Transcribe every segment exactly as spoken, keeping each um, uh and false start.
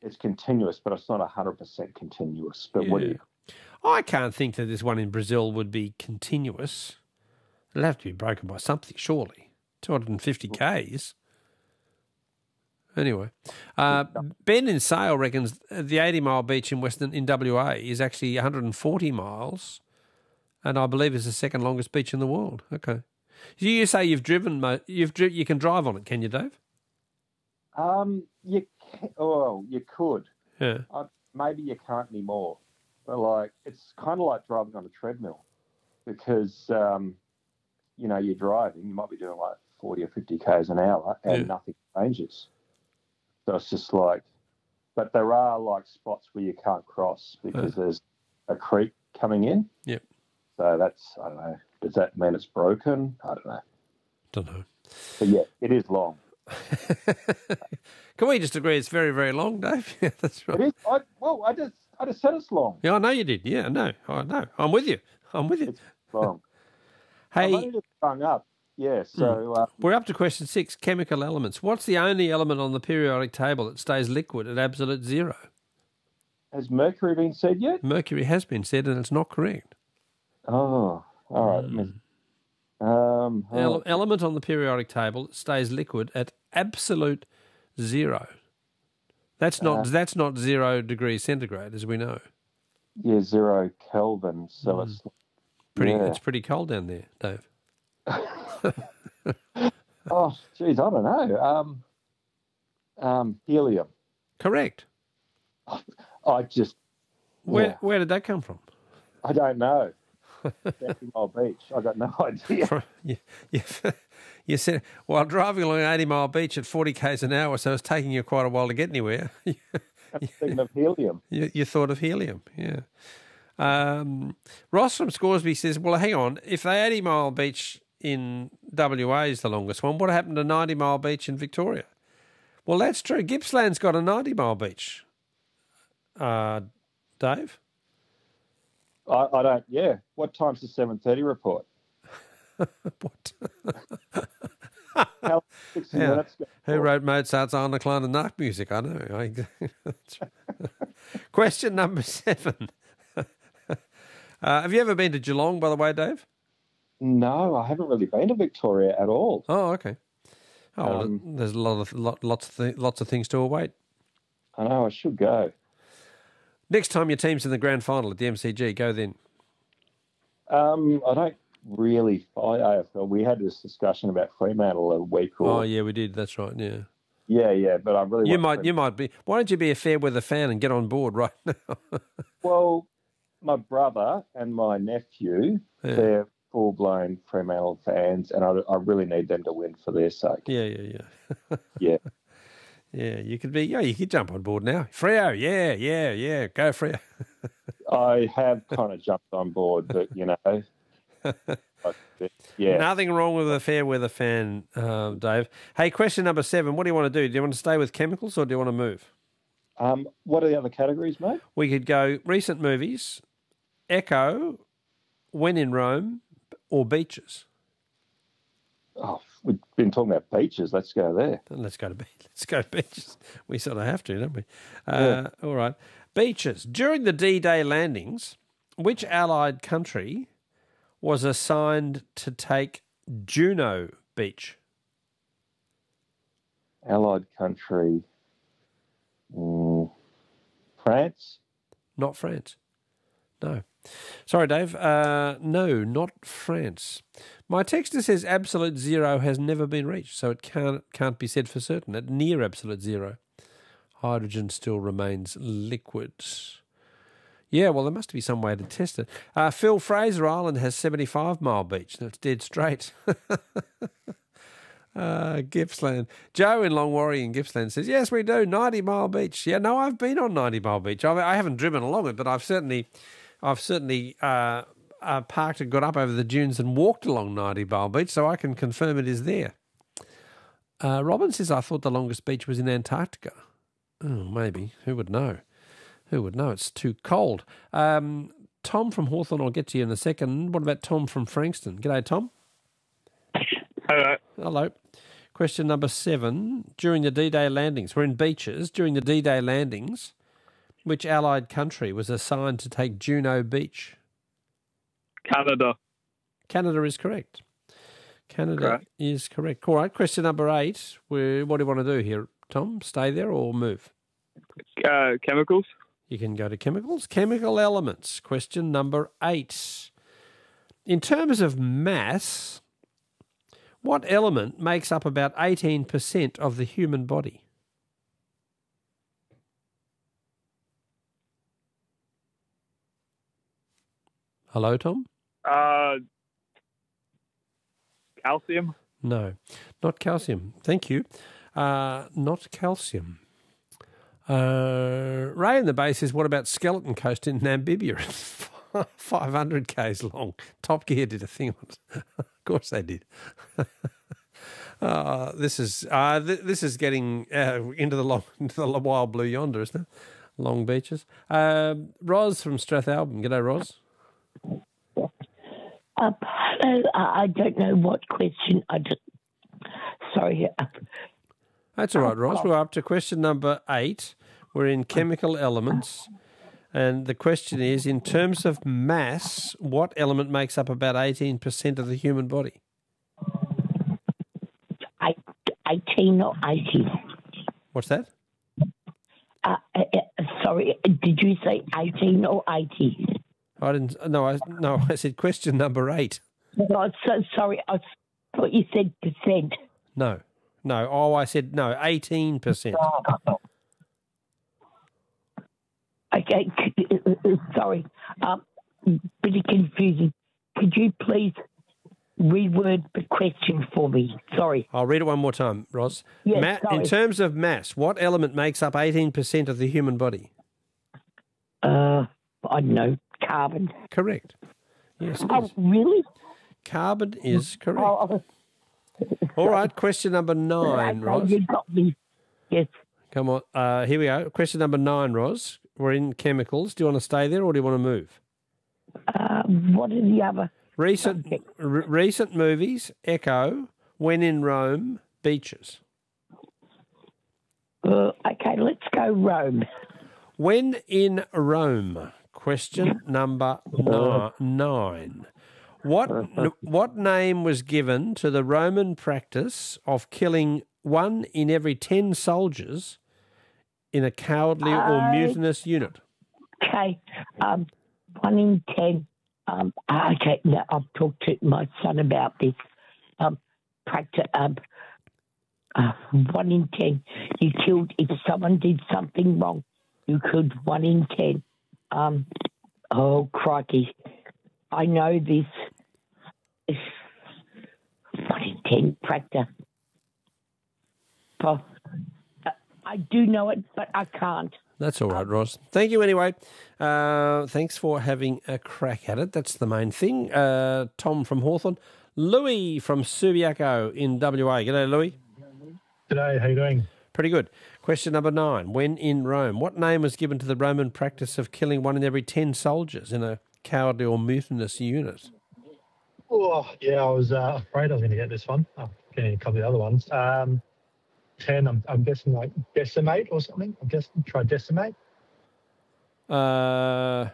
it's continuous, but it's not one hundred percent continuous. But Yeah. what do you... I can't think that this one in Brazil would be continuous. It'll have to be broken by something, surely. two hundred fifty kays. Anyway, uh, Ben in Sale reckons the eighty-mile beach in Western in W A is actually one hundred forty miles, and I believe is the second longest beach in the world. Okay. So you say you've driven, mo- you've dri- you can drive on it, can you, Dave? Um, you can, oh, you could. Yeah. Uh, maybe you can't anymore. But, like, it's kind of like driving on a treadmill because, um, you know, you're driving, you might be doing like forty or fifty kays an hour and Yeah. nothing changes. So it's just like, but there are, like, spots where you can't cross because Uh. there's a creek coming in. Yep. So that's, I don't know, does that mean it's broken? I don't know. Don't know. But, yeah, it is long. Can we just agree it's very, very long, Dave? Yeah, that's right. It is. I, well, I just, I just said it's long. Yeah, I know you did. Yeah, I know. I know. I'm with you. I'm with you. It's long. I've Hey, only just hung up. Yeah, so uh, we're up to question six, chemical elements. What's the only element on the periodic table that stays liquid at absolute zero? has mercury been said yet? Mercury has been said, and it's not correct. Oh, all right. Mm. Um, oh, Ele- element on the periodic table that stays liquid at absolute zero. That's not Uh, that's not zero degrees centigrade, as we know. yeah, zero Kelvin. So Mm. it's Pretty, yeah. it's pretty cold down there, Dave. Oh, geez, I don't know. Um, um, helium. Correct. I just, Where yeah, where did that come from? I don't know. eighty Mile Beach. I got no idea. From- you, you, you said while driving along eighty Mile Beach at forty kays an hour, so it's taking you quite a while to get anywhere. I'm thinking of helium. You, you thought of helium, yeah. Um, Ross from Scoresby says, well, hang on, if the eighty Mile Beach in W A is the longest one, what happened to ninety Mile Beach in Victoria? Well, that's true. Gippsland's got a ninety Mile Beach, uh, Dave. I, I don't. Yeah. What time's the seven thirty report? What? How sixty Yeah. minutes ago? Who wrote Mozart's Anna Klein and Nacht music? I know. I, that's right. Question number seven. uh, have you ever been to Geelong, by the way, Dave? No, I haven't really been to Victoria at all. Oh, okay. Oh, well, Um, there's a lot of lot, lots of th- lots of things to await. I know I should go. Next time your team's in the grand final at the M C G, go then. Um, I don't really follow A F L. We had this discussion about Fremantle a week or Oh, yeah, we did. That's right. Yeah, yeah, yeah. But I really you want might Fremantle. you might be. Why don't you be a fair weather fan and get on board right now? Well, my brother and my nephew, Yeah. they're full blown Fremantle fans, and I, I really need them to win for their sake. Yeah, yeah, yeah. Yeah. Yeah, you could be. Yeah, you could jump on board now. Freo, yeah, yeah, yeah. Go Freo. I have kind of jumped on board, but you know, but, yeah. Nothing wrong with a fair weather fan, uh, Dave. Hey, question number seven. What do you want to do? Do you want to stay with chemicals or do you want to move? Um, what are the other categories, mate? We could go recent movies, Echo, When in Rome, or beaches. Oh, we've been talking about beaches. Let's go there. Let's go to be- let's go to beaches. We sort of have to, don't we? Uh, All right, beaches. During the D-Day landings, which Allied country was assigned to take Juno Beach? Allied country, mm, France. Not France. No. Sorry, Dave. Uh, no, not France. My texter says absolute zero has never been reached, so it can't can't be said for certain. At near absolute zero, hydrogen still remains liquid. Yeah, well, there must be some way to test it. Uh, Phil, Fraser Island has seventy-five mile beach. That's dead straight. Uh, Gippsland. Joe in Longwarry in Gippsland says, yes, we do, ninety mile beach. Yeah, no, I've been on ninety mile beach. I, I haven't driven along it, but I've certainly I've certainly uh, uh, parked and got up over the dunes and walked along ninety mile beach, so I can confirm it is there. Uh, Robin says, I thought the longest beach was in Antarctica. Oh, maybe. Who would know? Who would know? It's too cold. Um, Tom from Hawthorne, I'll get to you in a second. What about Tom from Frankston? G'day, Tom. Hello. Hello. Question number seven. During the D-Day landings, we're in beaches. During the D-Day landings, which Allied country was assigned to take Juno Beach? Canada. Canada is correct. Canada Correct. is correct. All right, question number eight. We're, what do you want to do here, Tom? Stay there or move? Uh, chemicals. You can go to chemicals. Chemical elements. Question number eight. In terms of mass, what element makes up about eighteen percent of the human body? Hello, Tom? Uh, calcium. No, not calcium. Thank you. Uh, not calcium. Uh, Ray in the base says, what about Skeleton Coast in Namibia? five hundred kays long. Top Gear did a thing on it. Of course they did. uh, this is uh, th- this is getting uh, into the long into the wild blue yonder, isn't it? Long beaches. Uh, Ros from Strathalbyn. G'day, Ros. Uh, hello, uh, I don't know what question. I just sorry. Uh, That's all right, Ros. We're up to question number eight. We're in chemical elements. And the question is, in terms of mass, what element makes up about eighteen percent of the human body? I, eighteen or eighty? What's that? Uh, uh, uh, sorry, did you say eighteen or eighty? I didn't. No, I no. I said question number eight. Oh, I'm so sorry. I thought you said percent. No, no. Oh, I said no. Eighteen percent. Okay, sorry. Um, bit of confusing. Could you please reword the question for me? Sorry. I'll read it one more time, Ros. Yes, Ma- sorry. in terms of mass, what element makes up eighteen percent of the human body? Uh, I don't know. Carbon. Correct. Yes, it Oh, is. really? Carbon is correct. Oh, All right, question number nine, okay, Ros. you got me. Yes. Come on. Uh, here we go. Question number nine, Ros. We're in chemicals. Do you want to stay there or do you want to move? Uh, what are the other? Recent Okay. r- recent movies, Echo, When in Rome, Beaches. Uh, okay, let's go Rome. When in Rome, question number ni- nine. What what name was given to the Roman practice of killing one in every ten soldiers in a cowardly or Uh, mutinous unit? Okay, um, one in ten. Um, okay, now I've talked to my son about this. Um, practice. Um, uh, one in ten. You killed if someone did something wrong. You killed one in ten. Um, oh crikey! I know this. One in ten practice. Oh, uh, I do know it, but I can't. That's all right, Ross. Thank you anyway. Uh, thanks for having a crack at it. That's the main thing. Uh, Tom from Hawthorn. Louis from Subiaco in W A. G'day, Louis. G'day, how you doing? Pretty good. Question number nine. When in Rome, what name was given to the Roman practice of killing one in every ten soldiers in a cowardly or mutinous unit? Oh, yeah, I was uh, afraid I was going to get this one. I'm getting a couple of the other ones. Um, ten, I'm, I'm guessing like decimate or something. I'm guessing try decimate. Uh,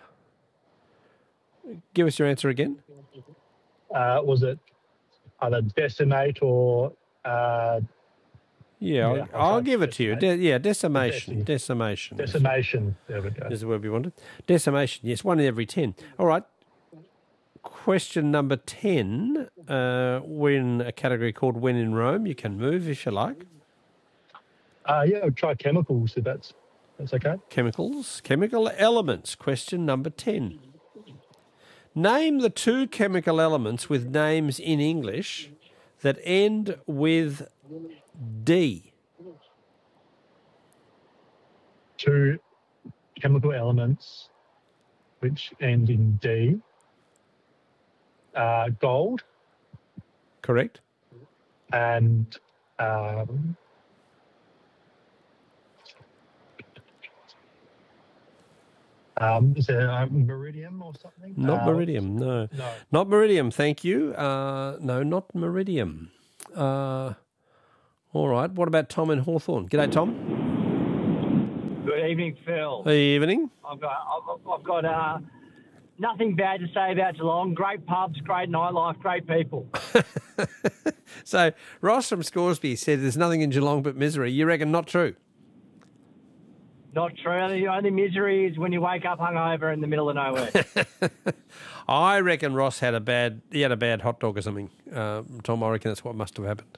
give us your answer again. Uh, was it either decimate or uh, Yeah, Yeah, I'll, I'll I'll try give it to you. De- yeah, decimation. Deci- Decimation. decimation? There we go. Is the word we wanted. Decimation, yes, one in every ten. All right. Question number ten. Uh, we're in a category called When in Rome. You can move if you like. Uh, yeah, I'll try chemicals if that's, that's okay. Chemicals. Chemical elements. Question number ten. Name the two chemical elements with names in English that end with D. Two chemical elements which end in D. Uh, gold Correct? and um, um, is there uh, meridium or something? Not Uh, meridium, no. No. Not meridium, thank you. Uh, no, not meridium. Uh, All right. What about Tom in Hawthorn? G'day, Tom. Good evening, Phil. Evening. I've got I've, I've got uh, nothing bad to say about Geelong. Great pubs, great nightlife, great people. So Ross from Scoresby said there's nothing in Geelong but misery. You reckon not true? Not true. The only misery is when you wake up hungover in the middle of nowhere. I reckon Ross had a bad he had a bad hot dog or something. Uh, Tom, I reckon that's what must have happened.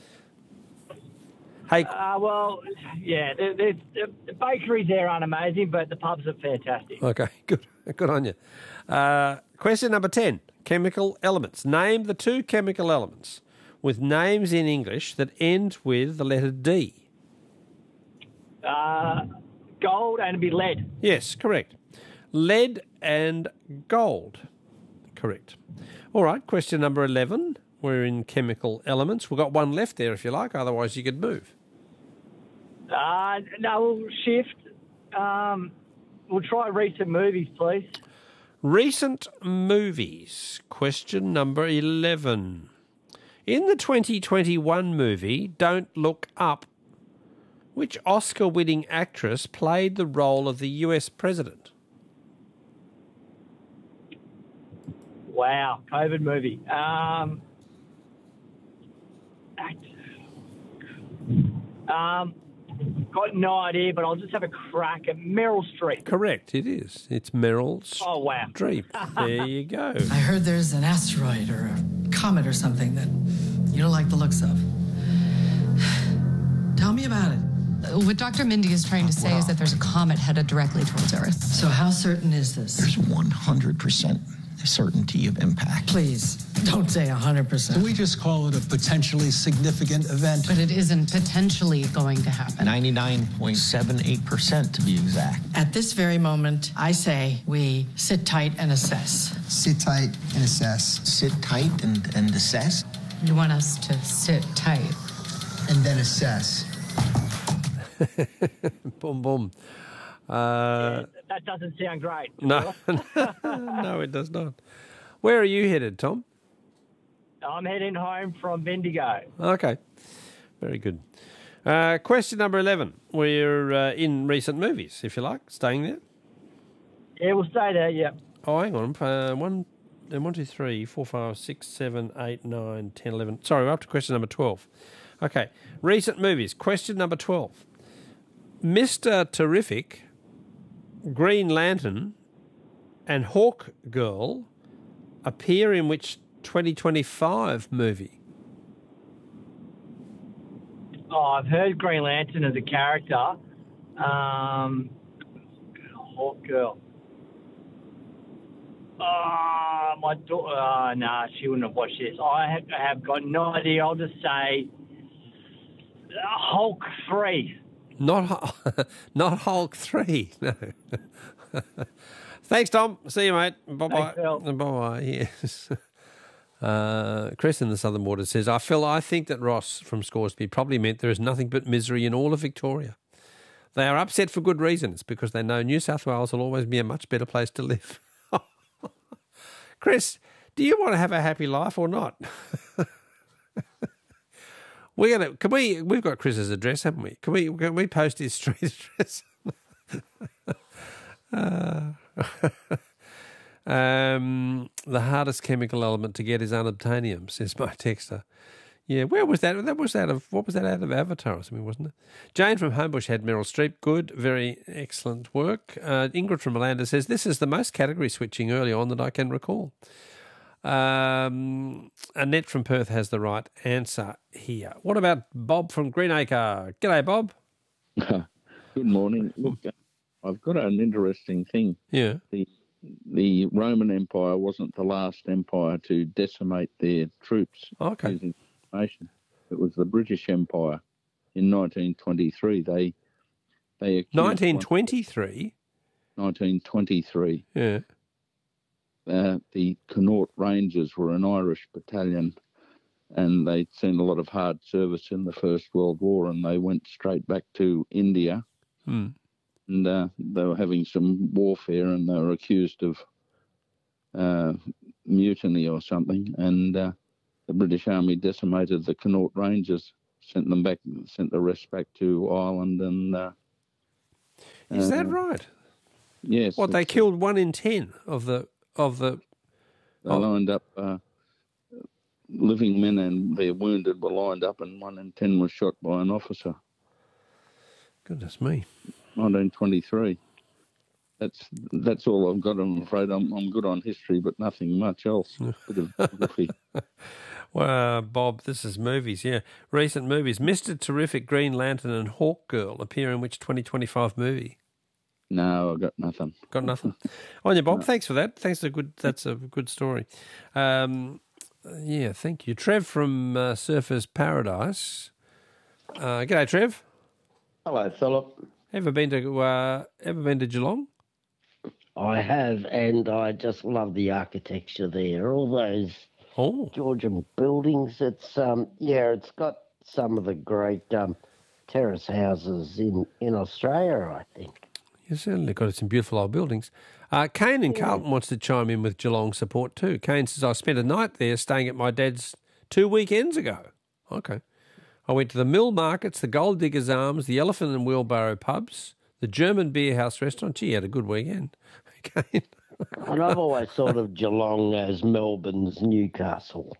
Hey, uh, well, yeah, the, the, the bakeries there aren't amazing, but the pubs are fantastic. okay, good, good on you. Uh, question number ten: chemical elements. Name the two chemical elements with names in English that end with the letter D. Uh, gold and it'd be lead. Yes, correct. Lead and gold. Correct. All right, question number eleven. We're in chemical elements. We've got one left there if you like, otherwise you could move. Uh, no, we'll shift. Um, we'll try recent movies, please. Recent movies. Question number eleven. In the twenty twenty-one movie, Don't Look Up, which Oscar-winning actress played the role of the U S president? Wow, COVID movie. Um, act- um, got no idea, but I'll just have a crack at Meryl Streep. Correct, it is. It's Meryl Oh, wow. Streep. There you go. I heard there's an asteroid or a comet or something that you don't like the looks of. Tell me about it. What Doctor Mindy is trying to say is that there's a comet headed directly towards Earth. So how certain is this? There's one hundred percent certainty of impact. Please, don't say one hundred percent. We just call it a potentially significant event. But it isn't potentially going to happen. ninety-nine point seven eight percent to be exact. At this very moment, I say we sit tight and assess. Sit tight and assess. Sit tight and, and assess. You want us to sit tight. And then assess. boom, boom. Uh, Yeah, that doesn't sound great. no, no, it does not. Where are you headed, Tom? I'm heading home from Bendigo. Okay, very good. Uh, question number eleven. We're uh, in recent movies, if you like, staying there. Yeah, we'll stay there, yeah. Oh, hang on. Uh, one, uh, one, two, three, four, five, six, seven, eight, nine, ten, eleven. Sorry, we're up to question number twelve. Okay, recent movies. Question number twelve. Mister Terrific, Green Lantern, and Hawk Girl appear in which twenty twenty-five movie? Oh, I've heard Green Lantern as a character. Um, Hawk Girl. Oh, my daughter. Oh, nah, she wouldn't have watched this. I have, I have got no idea. I'll just say uh, Hulk three. Not not Hulk three, no. Thanks, Tom. See you, mate. Bye-bye. Bye-bye, yes. Uh, Chris in the Southern Waters says, I feel I think that Ross from Scoresby probably meant there is nothing but misery in all of Victoria. They are upset for good reasons because they know New South Wales will always be a much better place to live. Chris, do you want to have a happy life or not? We're gonna. Can we? We've got Chris's address, haven't we? Can we? Can we post his street address? uh, um, the hardest chemical element to get is unobtainium, says my texter. Yeah, where was that? That was out of what was that out of Avatar or something, wasn't it? Jane from Homebush had Meryl Streep. Good, very excellent work. Uh, Ingrid from Malanda says this is the most category switching early on that I can recall. Um, Annette from Perth has the right answer here. What about Bob from Greenacre? G'day, Bob. Good morning. Look, I've got an interesting thing. Yeah. The the Roman Empire wasn't the last empire to decimate their troops okay. using information. It was the British Empire in nineteen twenty-three. They they nineteen twenty-three. nineteen twenty-three. Yeah. Uh, the Connaught Rangers were an Irish battalion, and they'd seen a lot of hard service in the First World War, and they went straight back to India. Hmm. And uh, they were having some warfare, and they were accused of uh, mutiny or something, and uh, the British Army decimated the Connaught Rangers. sent them back, sent the rest back to Ireland. And uh, is that uh, right? Yes. What, they killed one in ten of the of the. They oh. lined up. Uh, living men and their wounded were lined up, and one in ten was shot by an officer. Goodness me. nineteen twenty-three. That's that's all I've got. I'm afraid I'm I'm good on history, but nothing much else. Bit of geography. Well, uh, Bob, this is movies, yeah. Recent movies. Mister Terrific, Green Lantern and Hawk Girl appear in which twenty twenty-five movie? No, I got nothing. Got nothing. On you, Bob. No. Thanks for that. Thanks for a good. That's a good story. Um, yeah, thank you, Trev from uh, Surfers Paradise. Uh, g'day, Trev. Hello, Philip. Ever been to uh, Ever been to Geelong? I have, and I just love the architecture there. All those oh. Georgian buildings. It's um, yeah, it's got some of the great um, terrace houses in, in Australia, I think. You certainly got some beautiful old buildings. Uh, Kane in yeah. Carlton wants to chime in with Geelong support too. Kane says, I spent a night there staying at my dad's two weekends ago. Okay. I went to the Mill Markets, the Gold Diggers Arms, the Elephant and Wheelbarrow pubs, the German Beer House restaurant. Gee, had a good weekend. Kane. And I've always thought of Geelong as Melbourne's Newcastle.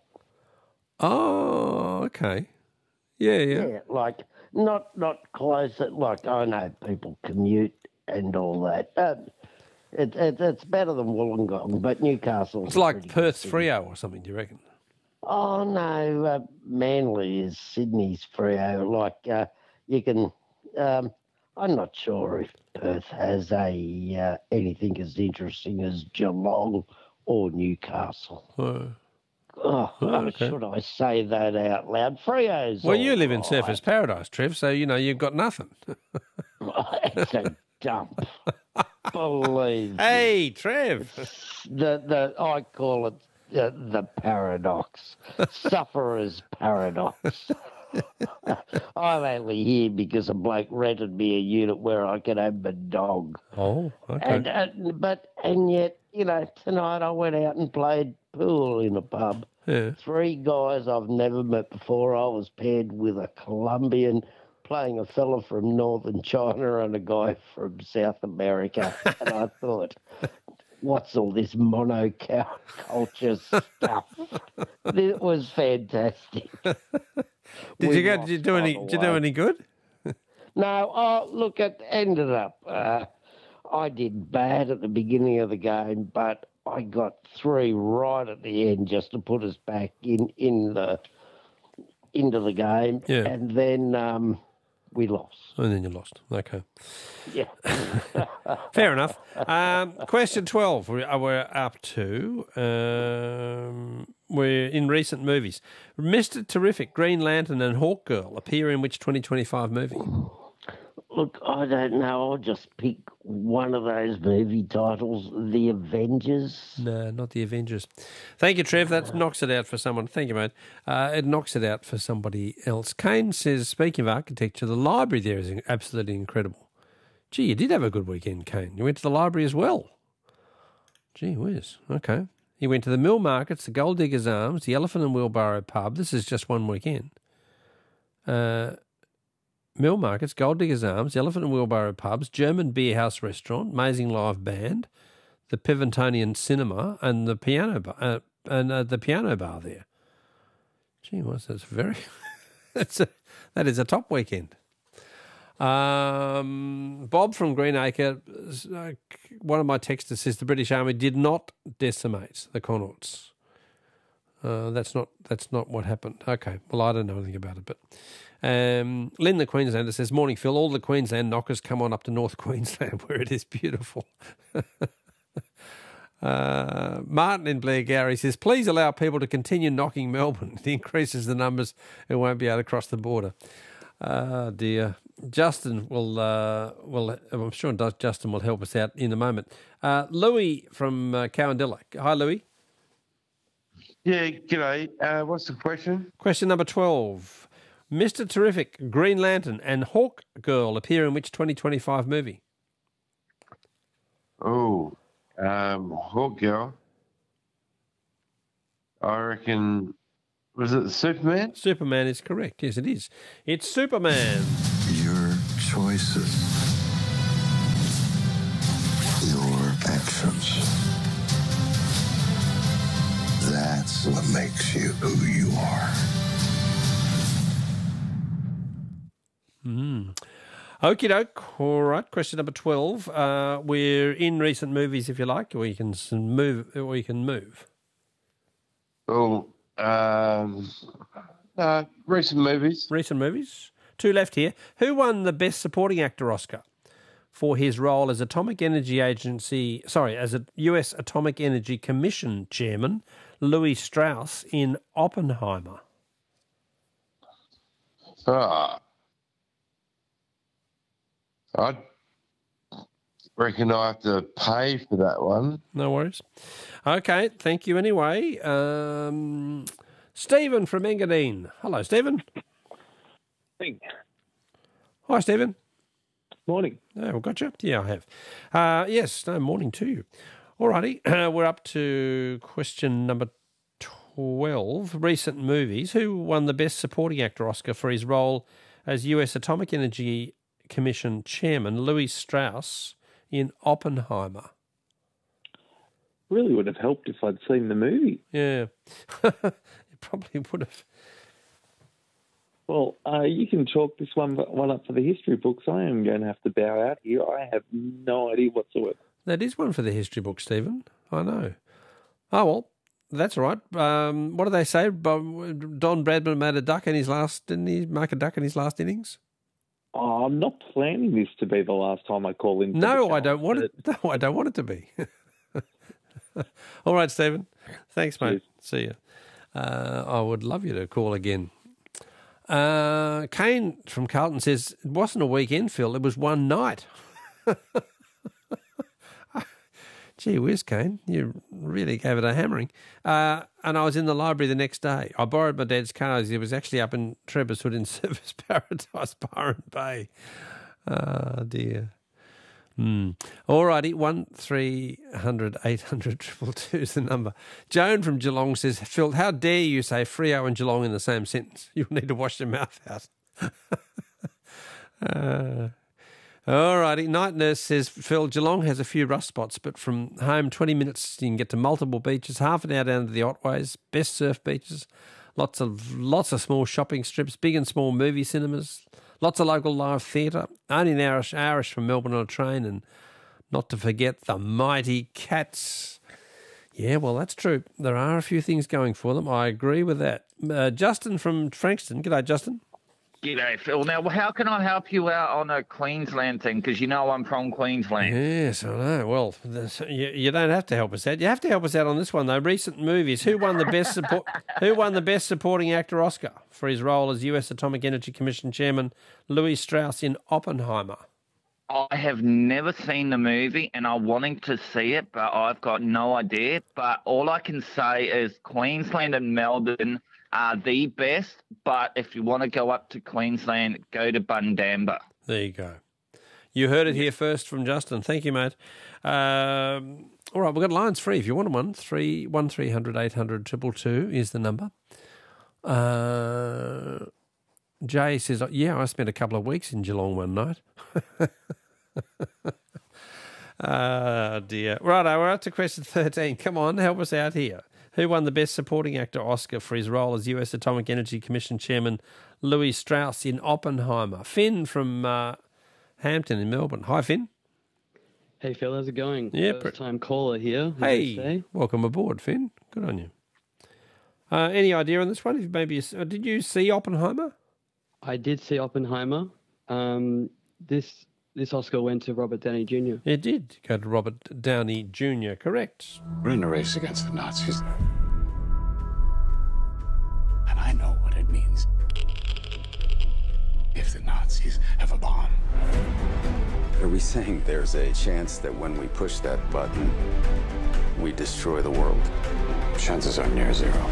Oh, okay. Yeah, yeah. Yeah, like not not close. Like I know people commute and all that. Uh, it, it, it's better than Wollongong, but Newcastle. It's like Perth's Freo or something, do you reckon? Oh, no. Uh, Manly is Sydney's Freo. Like, uh, you can... Um, I'm not sure if Perth has a uh, anything as interesting as Geelong or Newcastle. Oh, oh, oh okay. Should I say that out loud? Freo's Well, you live right. in Surfers Paradise, Trev, so, you know, you've got nothing. It's a dump. Believe Hey, me. Trev. The, the, I call it the, the paradox. Sufferer's paradox. I'm only here because a bloke rented me a unit where I could have my dog. Oh, okay. And, uh, but, and yet, you know, tonight I went out and played pool in a pub. Yeah. Three guys I've never met before. I was paired with a Colombian playing a fella from northern China and a guy from South America. And I thought, what's all this monoculture stuff? It was fantastic. Did we you go? Did you do any? Did you do any good? No. Oh, look, it ended up. Uh, I did bad at the beginning of the game, but I got three right at the end just to put us back in in the into the game. Yeah. And then um, we lost. And then you lost. Okay. Yeah. Fair enough. Um, question twelve. We're, we're up to. Um, we're in recent movies. Mister Terrific, Green Lantern, and Hawk Girl appear in which twenty twenty-five movie? Look, I don't know. I'll just pick one of those movie titles. The Avengers. No, not The Avengers. Thank you, Trev. That knocks it out for someone. Thank you, mate. Uh, it knocks it out for somebody else. Kane says, speaking of architecture, the library there is absolutely incredible. Gee, you did have a good weekend, Kane. You went to the library as well. Gee whiz. Okay. He went to the Mill Markets, the Gold Diggers Arms, the Elephant and Wheelbarrow pub. This is just one weekend. Uh... Mill Markets, Gold Diggers Arms, Elephant and Wheelbarrow pubs, German Beer House restaurant, amazing live band, the Pivotonian Cinema, and the piano bar, uh, and uh, the piano bar there. Gee, what's that's very that's a, that is a top weekend. Um, Bob from Greenacre, uh, one of my texters says the British Army did not decimate the Connaughts. Uh, that's not that's not what happened. Okay, well I don't know anything about it, but. Um, Lynn the Queenslander says, morning Phil, all the Queensland knockers come on up to North Queensland where it is beautiful. uh, Martin in Blairgowrie says, please allow people to continue knocking Melbourne. It increases the numbers who won't be able to cross the border. Uh, dear. Justin will, uh, will I'm sure Justin will help us out in a moment. Uh, Louis from uh, Cowandilla. Hi, Louis. Yeah, g'day. Uh, what's the question? Question number twelve. Mister Terrific, Green Lantern, and Hawk Girl appear in which twenty twenty-five movie? Oh, um, Hawk Girl. I reckon Was it Superman? Superman is correct. Yes, it is. It's Superman. Your choices, your actions. That's what makes you who you are. Mm. Okie doke. All right. Question number twelve. Uh, we're in recent movies, if you like, or you can s- move. Or you can move. Oh, um, uh, recent movies. Recent movies. Two left here. Who won the Best Supporting Actor Oscar for his role as Atomic Energy Agency? Sorry, as a U S Atomic Energy Commission chairman, Louis Strauss in Oppenheimer. Ah. I reckon I have to pay for that one. No worries. Okay, thank you anyway. Um, Stephen from Engadine. Hello, Stephen. Hey. Hi, Stephen. Morning. Oh, we've got you? Yeah, I have. Uh, yes, no, morning to you. All righty, uh, we're up to question number twelve. Recent movies. Who won the Best Supporting Actor Oscar for his role as U S Atomic Energy Commission chairman, Louis Strauss in Oppenheimer? Really would have helped if I'd seen the movie. Yeah, it probably would have. Well, uh, you can chalk this one one up for the history books. I am going to have to bow out here. I have no idea whatsoever. That is one for the history book, Stephen. I know. Oh, well, that's all right. Um, what do they say? Don Bradman made a duck in his last, didn't he make a duck in his last innings? Oh, I'm not planning this to be the last time I call in. No, I don't want it. No, I don't want it to be. All right, Stephen. Thanks, mate. See you. Uh, I would love you to call again. Uh, Kane from Carlton says, it wasn't a weekend, Phil. It was one night. Gee whiz, Kane. You really gave it a hammering. Uh, and I was in the library the next day. I borrowed my dad's car. He was actually up in Trevor's Hood in Service Paradise, Byron Bay. Oh, dear. Hmm. All righty. One three hundred eight hundred triple two is the number. Joan from Geelong says, Phil, how dare you say Freo and Geelong in the same sentence? You'll need to wash your mouth out. uh, all righty. Night Nurse says, Phil, Geelong has a few rough spots, but from home, twenty minutes, you can get to multiple beaches, half an hour down to the Otways, best surf beaches, lots of lots of small shopping strips, big and small movie cinemas, lots of local live theatre, only an hour hourish from Melbourne on a train, and not to forget the mighty Cats. Yeah, well, that's true. There are a few things going for them. I agree with that. Uh, Justin from Frankston. G'day, Justin. G'day, Phil. Now, how can I help you out on a Queensland thing? Because you know I'm from Queensland. Yes, I know. Well, this, you, you don't have to help us out. You have to help us out on this one, though. Recent movies. Who won the best support? Who won the Best Supporting Actor Oscar for his role as U S Atomic Energy Commission Chairman Louis Strauss in Oppenheimer? I have never seen the movie, and I'm wanting to see it, but I've got no idea. But all I can say is Queensland and Melbourne are the best, but if you want to go up to Queensland, go to Bundamba. There you go. You heard it here first from Justin. Thank you, mate. Um, all right, we've got lines free if you want one. Three one three hundred eight hundred triple two is the number. Uh, Jay says, "Yeah, I spent a couple of weeks in Geelong one night." Ah, dear. Righto, we're up to question thirteen. Come on, help us out here. Who won the Best Supporting Actor Oscar for his role as U S Atomic Energy Commission Chairman Louis Strauss in Oppenheimer? Finn from uh, Hampton in Melbourne. Hi, Finn. Hey, Phil, how's it going? Yeah, First time caller here. as Hey, they say. welcome aboard, Finn. Good on you. Uh, any idea on this one? If maybe you, uh, did you see Oppenheimer? I did see Oppenheimer. Um, this this Oscar went to Robert Downey Junior It did go to Robert Downey Junior Correct. We're in a race against the Nazis. And I know what it means if the Nazis have a bomb. Are we saying there's a chance that when we push that button, we destroy the world? Chances are near zero.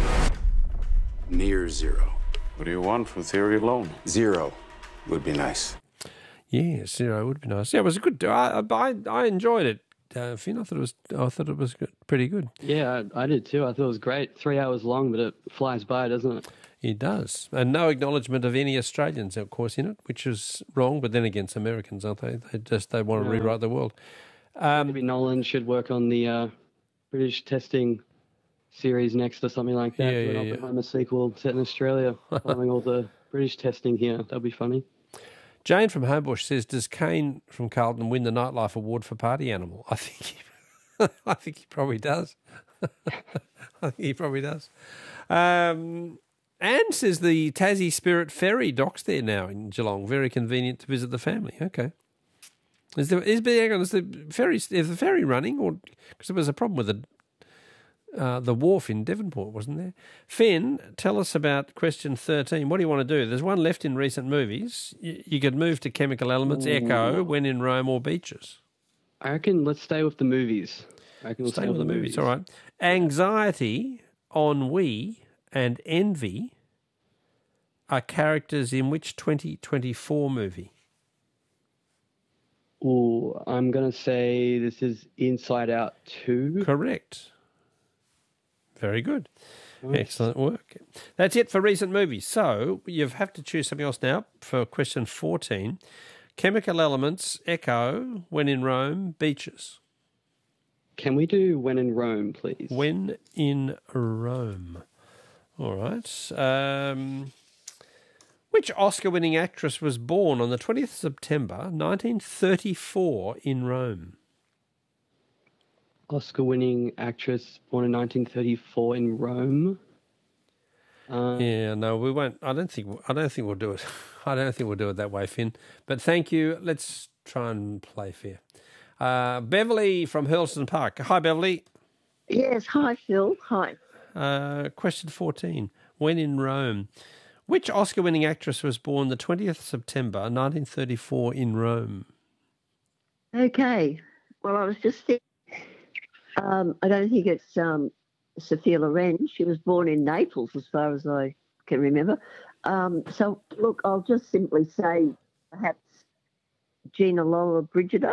Near zero. What do you want from theory alone? Zero would be nice. Yes, zero would be nice. Yeah, it was a good. I I, I enjoyed it. uh, Finn? I thought it was. I thought it was good, pretty good. Yeah, I, I did too. I thought it was great. Three hours long, but it flies by, doesn't it? It does, and no acknowledgement of any Australians, of course, in it, which is wrong. But then again, it's Americans, aren't they? They just they want to Yeah. rewrite the world. Um, Maybe Nolan should work on the uh, British testing series next or something like that. Yeah, Do an yeah, yeah. Oppenheimer sequel set in Australia, following all the British testing here. That'd be funny. Jane from Homebush says, "Does Kane from Carlton win the Nightlife Award for Party Animal?" I think he, I think he probably does. I think he probably does. Um, Anne says the Tassie Spirit Ferry docks there now in Geelong. Very convenient to visit the family. Okay. Is there is, hang on, is the ferry is the ferry running, or because there was a problem with the uh, the wharf in Devonport, wasn't there? Finn, tell us about question thirteen. What do you want to do? There's one left in recent movies. You, you could move to Chemical Elements, Echo, When in Rome, or Beaches. I reckon let's stay with the movies. I reckon we'll Stay with the movies. All right. Anxiety, ennui, and envy are characters in which twenty twenty-four movie? Ooh, I'm going to say this is Inside Out two. Correct. Very good. Nice. Excellent work. That's it for recent movies. So you have to choose something else now for question fourteen. Chemical Elements, Echo, When in Rome, Beaches. Can we do When in Rome, please? When in Rome. All right. Um, which Oscar-winning actress was born on the twentieth of September, nineteen thirty-four in Rome? Oscar-winning actress born in nineteen thirty-four in Rome. Uh, Yeah, no, we won't. I don't think. I don't think we'll do it. I don't think we'll do it that way, Finn. But thank you. Let's try and play fair. Uh, Beverly from Hurlston Park. Hi, Beverly. Yes, hi, Phil. Hi. Uh, question fourteen. When in Rome? Which Oscar-winning actress was born the twentieth of September, nineteen thirty-four in Rome? Okay. Well, I was just thinking, um, I don't think it's um, Sophia Loren. She was born in Naples, as far as I can remember. Um, so, look, I'll just simply say perhaps Gina Lola Brigida.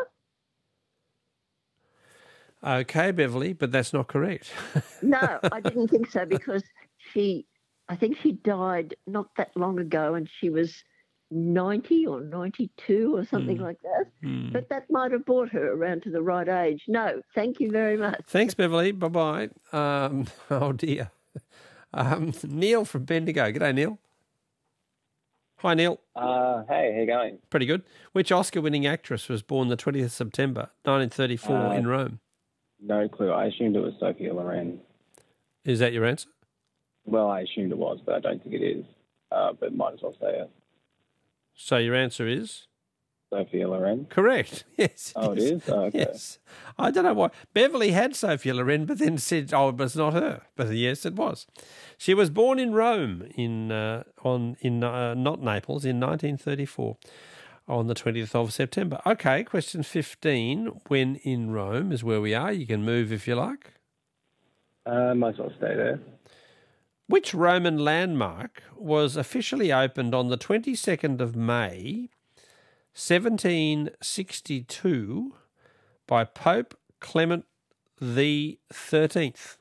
Okay, Beverly, but that's not correct. No, I didn't think so because she, I think she died not that long ago and she was ninety or ninety-two or something Mm. like that. Mm. But that might have brought her around to the right age. No, thank you very much. Thanks, Beverly. Bye-bye. Um, oh, dear. Um, Neil from Bendigo. G'day, Neil. Hi, Neil. Uh, hey, how you going? Pretty good. Which Oscar-winning actress was born the twentieth of September, nineteen thirty-four Uh, in Rome? No clue. I assumed it was Sophia Loren. Is that your answer? Well, I assumed it was, but I don't think it is. Uh, but might as well say it. So your answer is? Sophia Loren. Correct. Yes. Oh, it is? Oh, okay. Yes. I don't know why. Beverly had Sophia Loren, but then said, oh, it was not her. But yes, it was. She was born in Rome, in uh, on in uh, not Naples, in nineteen thirty-four, on the twentieth of September. Okay, question fifteen. When in Rome is where we are. You can move if you like. Uh, might as well stay there. Which Roman landmark was officially opened on the twenty-second of May, seventeen sixty-two, by Pope Clement the thirteenth?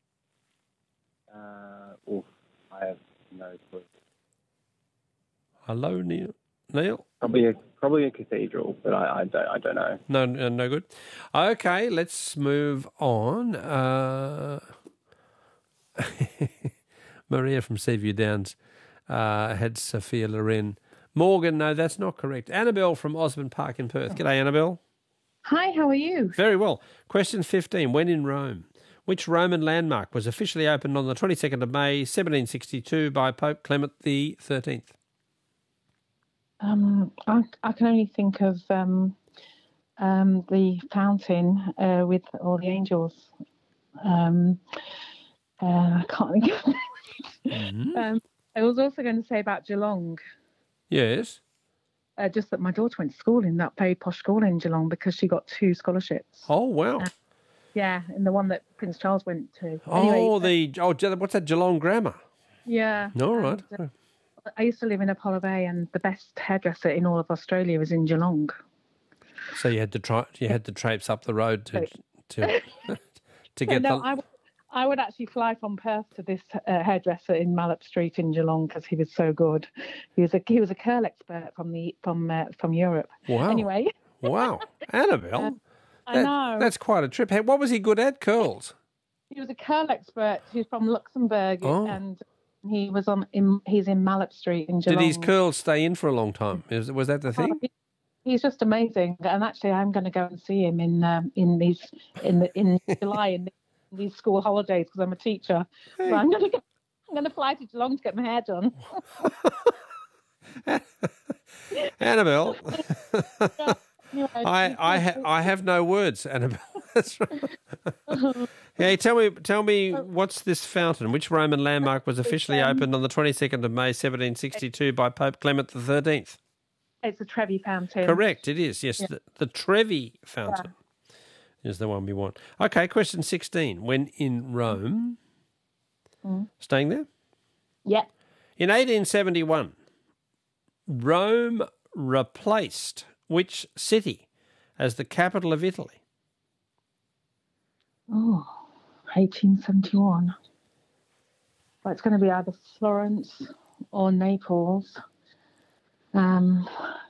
Uh, oof, I have no clue. Hello, Neil. Neil? Probably a probably a cathedral, but I, I don't I don't know. No, no, no good. Okay, let's move on. Uh, Maria from Seaview Downs uh, had Sophia Loren. Morgan, no, that's not correct. Annabelle from Osborne Park in Perth. G'day, Annabelle. Hi, how are you? Very well. Question fifteen. When in Rome? Which Roman landmark was officially opened on the twenty-second of May, seventeen sixty-two, by Pope Clement the thirteenth? Um, I, I can only think of um, um, the fountain uh, with all the angels. Um, uh, I can't think of it. Mm-hmm. um, I was also going to say about Geelong, Yes. uh, just that my daughter went to school in that very posh school in Geelong because she got two scholarships. Oh, wow. Uh, yeah, and the one that Prince Charles went to. Oh, Anyway, the oh, Je- what's that, Geelong Grammar? yeah. All right. and, uh, I used to live in Apollo Bay, and the best hairdresser in all of Australia is in Geelong. So you had to try. You had to traipse up the road to to to get no, the. I, w- I would actually fly from Perth to this uh, hairdresser in Mallopp Street in Geelong because he was so good. He was a he was a curl expert from the from uh, from Europe. Wow. Anyway. Wow, Annabelle. Uh, I that, know. That's quite a trip. Hey, what was he good at? Curls. He was a curl expert. He's from Luxembourg, Oh. and he was on. In, he's in Mallopp Street in Geelong. Did his curls stay in for a long time? Was, was that the thing? Oh, he- he's just amazing, and actually, I'm going to go and see him in um, in these in the, in July in these school holidays because I'm a teacher. Hey. So I'm going to go, I'm going to fly to Geelong to get my hair done. Annabelle. Anyway, I I ha- I have no words, Annabelle. That's right. Hey, tell me tell me what's this fountain? Which Roman landmark was officially opened on the twenty-second of May, seventeen sixty-two, by Pope Clement the Thirteenth? It's a Trevi fountain. Correct, it is. Yes, Yeah. the, the Trevi fountain is the one we want. Okay, question sixteen. When in Rome, Mm. staying there? Yeah. In eighteen seventy-one, Rome replaced which city as the capital of Italy? Oh, eighteen seventy-one. Well, it's going to be either Florence or Naples. Um,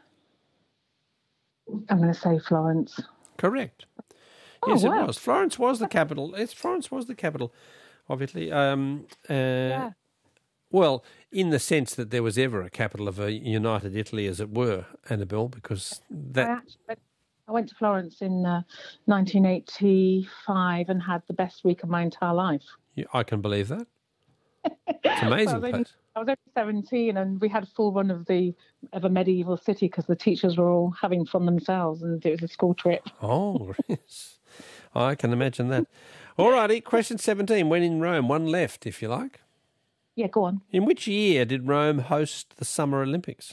I'm going to say Florence. Correct. Oh, Yes, wow. it was. Florence was the capital. It's Florence was the capital of Italy. Um, uh, Yeah. Well, in the sense that there was ever a capital of a united Italy, as it were, Annabelle, because I, that actually went, I went to Florence in uh, nineteen eighty-five and had the best week of my entire life. I can believe that. It's amazing I was only, place. I was only seventeen, and we had a full run of the of a medieval city because the teachers were all having fun themselves, and it was a school trip. Oh, yes. I can imagine that. All righty, question seventeen. When in Rome, one left, if you like. Yeah, go on. In which year did Rome host the Summer Olympics?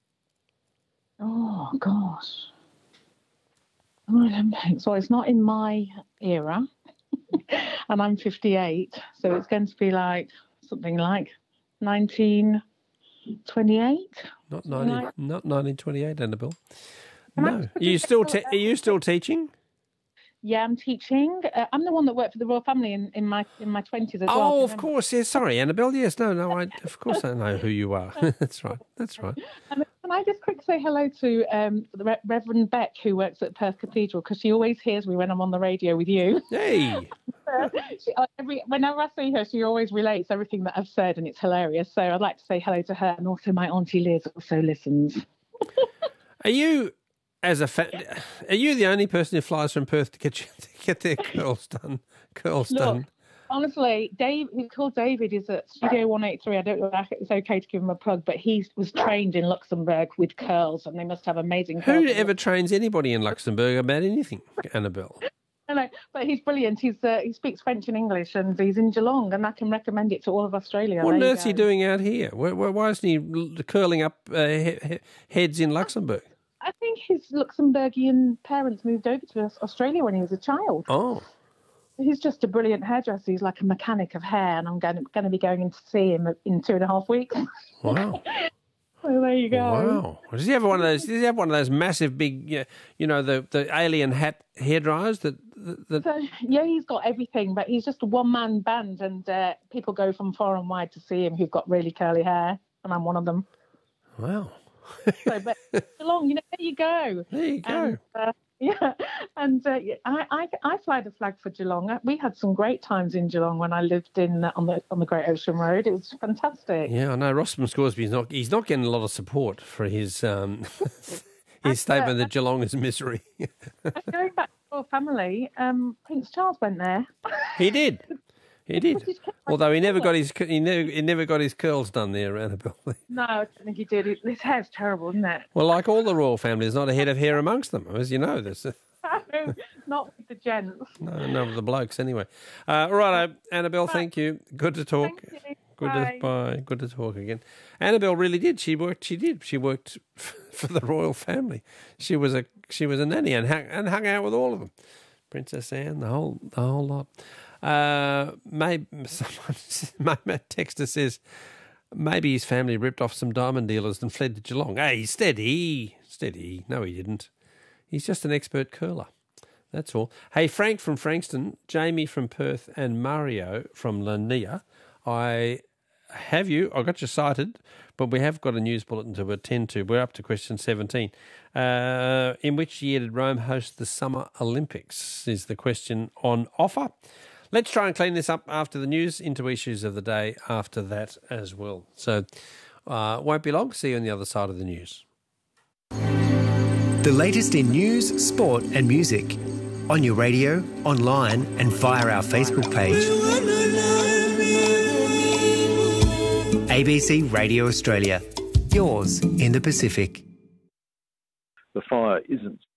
Oh gosh. Olympics. Well, it's not in my era, and I'm fifty-eight, so it's going to be like something like nineteen twenty-eight. Not Something nineteen, like- not nineteen twenty-eight, Annabelle. Am I No. Are you still te- are you still teaching? Yeah, I'm teaching. Uh, I'm the one that worked for the royal family in, in my in my twenties as well. Oh, do you of remember? course. Yes, sorry, Annabelle. Yes, no, no. I of course I know who you are. That's right. That's right. And can I just quickly say hello to um, the Re- Reverend Beck, who works at Perth Cathedral, because she always hears me when I'm on the radio with you. Hey. she, uh, every, whenever I see her, she always relates everything that I've said, and it's hilarious. So I'd like to say hello to her, and also my auntie Liz also listens. Are you, as a fa- are you the only person who flies from Perth to get you, to get their curls done? Curls Look, done. honestly, Dave, he's called David, is at Studio one eighty-three. I don't know if it's okay to give him a plug, but he was trained in Luxembourg with curls, and they must have amazing curls. Who ever trains anybody in Luxembourg about anything, Annabelle? I know, but he's brilliant. He's uh, he speaks French and English, and he's in Geelong, and I can recommend it to all of Australia. What on There you earth's he go. doing out here? Why, why, why isn't he l- curling up uh, he- he- heads in Luxembourg? I think his Luxembourgian parents moved over to Aus- Australia when he was a child. Oh. He's just a brilliant hairdresser. He's like a mechanic of hair, and I'm going to, going to be going in to see him in two and a half weeks. Wow. So there you go. Wow. Does he have one of those? Does he have one of those massive, big, you you know, the, the alien hat hair dryers that that, that So, yeah, he's got everything, but he's just a one-man band, and uh, people go from far and wide to see him who've got really curly hair, and I'm one of them. Wow. So, but Geelong, you know, there you go. There you go. And, uh, yeah, and uh, yeah, I, I I fly the flag for Geelong. We had some great times in Geelong when I lived in uh, on the on the Great Ocean Road. It was fantastic. Yeah, I know. Rossman Scoresby's not. He's not getting a lot of support for his um, his statement that Geelong is misery. And going back to our family, um, Prince Charles went there. He did. He did. Although he never got his he never he never got his curls done there, Annabelle. No, I don't think he did. His hair's terrible, isn't it? Well, like all the royal family, there's not a head of hair amongst them, as you know. There's a, Not with the gents. no, none of the blokes anyway. Uh, all right, Annabelle. Thank you. Good to talk. Good Bye. to bye. Good to talk again. Annabelle really did. She worked. She did. She worked for the royal family. She was a she was a nanny and hung, and hung out with all of them. Princess Anne, the whole the whole lot. Uh, maybe someone, my texter says maybe his family ripped off some diamond dealers and fled to Geelong. Hey, steady, steady. No, he didn't. He's just an expert curler. That's all. Hey, Frank from Frankston, Jamie from Perth, and Mario from Lania. I have you. I got you cited, but we have got a news bulletin to attend to. We're up to question seventeen. Uh, in which year did Rome host the Summer Olympics? Is the question on offer. Let's try and clean this up after the news, into issues of the day after that as well. So, uh, won't be long. See you on the other side of the news. The latest in news, sport and music. On your radio, online and via our Facebook page. A B C Radio Australia. Yours in the Pacific. The fire isn't